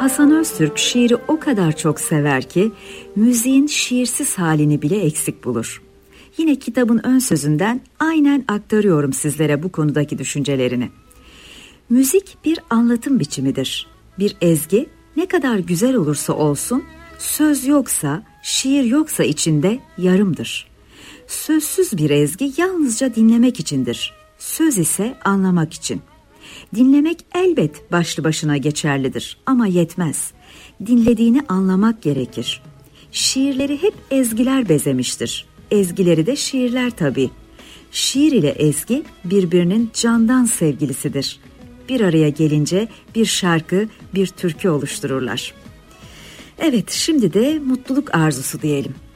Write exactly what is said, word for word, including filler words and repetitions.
Hasan Öztürk şiiri o kadar çok sever ki müziğin şiirsiz halini bile eksik bulur. Yine kitabın ön sözünden aynen aktarıyorum sizlere bu konudaki düşüncelerini. Müzik bir anlatım biçimidir. Bir ezgi ne kadar güzel olursa olsun, söz yoksa, şiir yoksa içinde yarımdır. Sözsüz bir ezgi yalnızca dinlemek içindir. Söz ise anlamak için. Dinlemek elbet başlı başına geçerlidir ama yetmez. Dinlediğini anlamak gerekir. Şiirleri hep ezgiler bezemiştir. Ezgileri de şiirler tabii. Şiir ile ezgi birbirinin candan sevgilisidir. Bir araya gelince bir şarkı, bir türkü oluştururlar. Evet, şimdi de mutluluk arzusu diyelim.